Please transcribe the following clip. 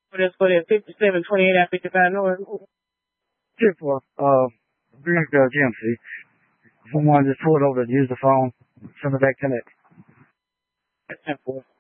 Just put in 5728 at 55 North. 10-4. Bring the GMC. Someone just pulled over to use the phone. Send it back to it. 10-4.